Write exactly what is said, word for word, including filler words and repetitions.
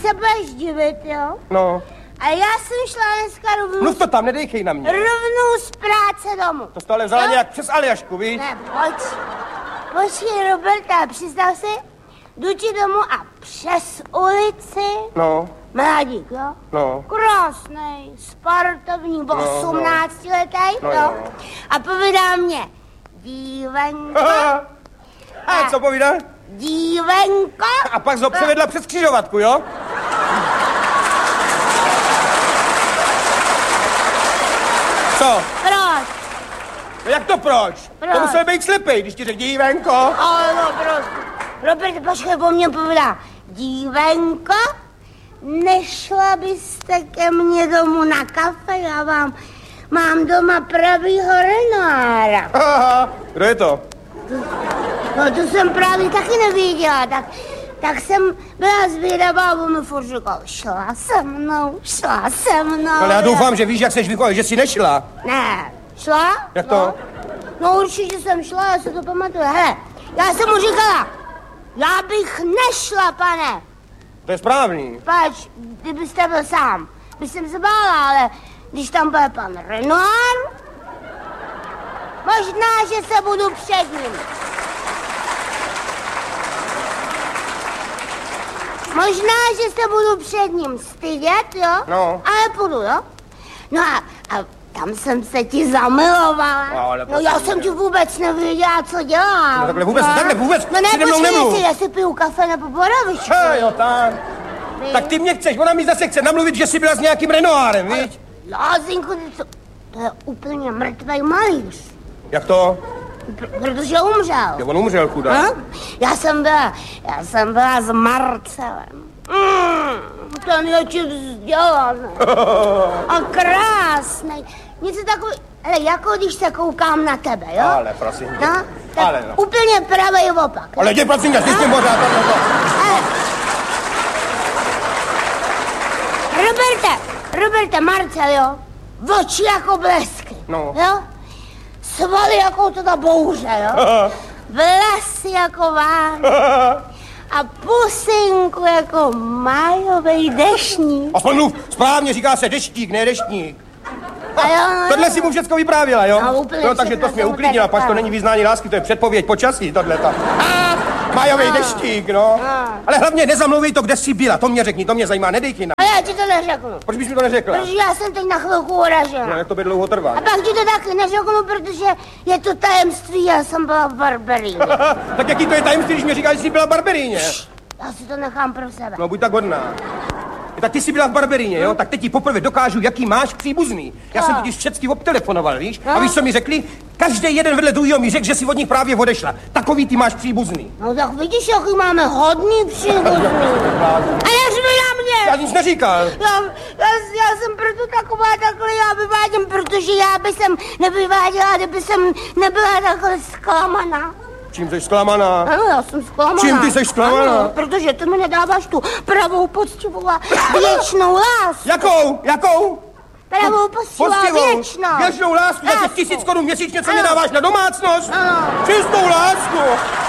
se budeš divit, jo? No. A já jsem šla dneska rovnou... Mluv to tam, nedejkej na mě. Rovnou z práce domů. To jsi to ale vzala nějak přes Aljašku, víš? Ne, pojď. Počkej, Roberta, představ si, jdu ti domů a přes ulici... No. Mladík, jo? No. Krásnej, sportovní, osmnáctiletý, no, jo? jo? A povídá mě, dívenko... A co povídá? Dívenko... A pak ho převedla přes křižovatku, jo? Co? Proč? No jak to proč? Proč? To musel být slepej, když ti řekl dívenko. Ale no, proč? Robert, počkej, po mně povídá, dívenko, nešla byste ke mně domů na kafe, já vám mám doma pravýho Renoira. Aha, kdo je to? No to jsem právě taky nevěděla, tak, tak jsem byla zvědavá a on mi furt říkal, šla se mnou, šla se mnou. Ale já doufám, že víš, jak seš vychovat, že jsi nešla. Ne, šla? Jak to? No, no určitě jsem šla, já se to pamatuju. Hele, já jsem mu říkala, já bych nešla, pane. To je správný. Pač, kdybyste byl sám, bych jsem se bála, ale když tam byl pan Renoir, možná, že se budu před ním. Možná, že se budu před ním stydět, jo? No. Ale půjdu, jo? No a, a tam jsem se ti zamilovala. No, ale no já jsem ti vůbec nevěděla, co dělám. No takhle vůbec, no. takhle vůbec. No ne, si nemluv, počkej nemluv. si, já si piju kafe nebo borovičku. Hej, jo, tak. Tak ty mě chceš, ona mi zase chce namluvit, že jsi byla s nějakým Renoirem, víš? Lázinku, to, to je úplně mrtvej malíř. Jak to? Pr- protože umřel. Jo, on umřel, chudák. Hm? Já jsem byla, já jsem byla s Marcelem. Mm, ten je ti vzdělaný. A krásnej. Něco takový, ale jako když se koukám na tebe, jo? Ale prosím tě. No, tak Ale no. úplně pravej opak. Ale jdi, prosím tě, jsi s tím pořád. Ale... Roberte, Roberte, Marcel, jo? Oči jako blesky, No. jo? Svaly jako teda bouře, jo? Vlasy jako ván. A pusinku jako májovej deštník. Aspoň mluv, správně říká se deštík, ne deštník. A jo, no, Tohle si mu všecko vyprávěla, jo? No, úplně No, takže všechno to jsi mě jsem uklidnila, tady pak to vyprávěla. není vyznání lásky, to je předpověď počasí, tohleta. A májovej deštík, no. Ale hlavně nezamlouvej to, kde jsi byla, to mě řekni, to mě zajímá, nedej ti na... A já ti to neřeknu. Proč bys mi to neřekla? Protože já jsem teď na chvilku uražena. No, jak to by dlouho trvá. A pak ti to taky neřeknu, protože je to tajemství, já jsem byla v Barberíně. Tak jaký to je tajemství, když mi říkáš, že jsi byla v Barberíně? Já si to nechám pro sebe. No, buď tak hodná. Tak ty jsi byla v Barberíně, jo? Tak teď ti poprvé dokážu, jaký máš příbuzný. Já jsem totiž všecky obtelefonoval, víš? A víš, co mi řekli? Každý jeden vedle druhého mi řekl, že si od nich právě odešla. Takový ty máš příbuzný. No tak vidíš, jaký máme hodný příbuzný. A jak jsme na mě? Já nic neříkal. Já, já, já jsem proto taková takhle, já vyvádím, protože já by jsem nevyváděla, kdyby jsem nebyla takhle zklamaná. Čím jsi zklamaná? Ano, já jsem zklamaná. Čím ty jsi zklamaná? Ano, protože ty mi nedáváš tu pravou, poctivou a věčnou lásku. Jakou? Jakou? Pravou, poctivou a věčnou. Věčnou lásku za těch Lásku. tisíc korun měsíčně, co mě Ano. dáváš na domácnost? Ano. Čistou lásku.